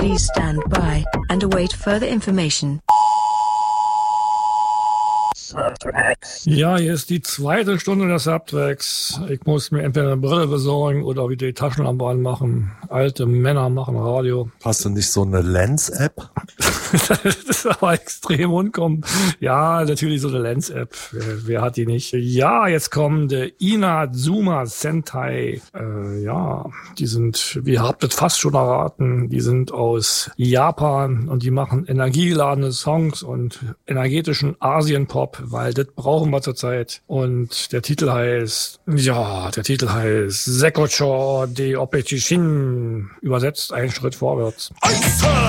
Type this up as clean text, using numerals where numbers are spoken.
Please stand by and await further information. Ja, hier ist die zweite Stunde der Subtracks. Ich muss mir entweder eine Brille besorgen oder wieder die Taschenlampe anmachen. Alte Männer machen Radio. Hast du nicht so eine Lens-App? Das ist aber extrem unkommen. Ja, natürlich so eine Lens-App. Wer hat die nicht? Ja, jetzt kommen die Inazuma Sentai. Ja, die sind, wie habt ihr fast schon erraten, die sind aus Japan und die machen energiegeladene Songs und energetischen Asien-Pop, weil das brauchen wir zurzeit. Und der Titel heißt Sekocho de Opechishin. Übersetzt einen Schritt vorwärts.